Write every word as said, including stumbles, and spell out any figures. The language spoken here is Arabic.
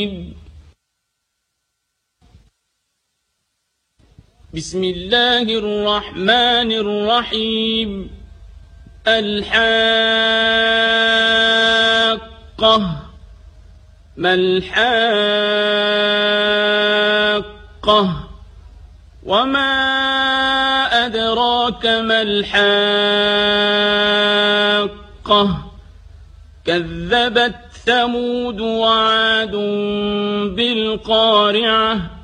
الرحيم بسم الله الرحمن الرحيم الحاقة ما الحاقة وما أدراك ما الحاقة كذبت ثمود وعاد بالقارعة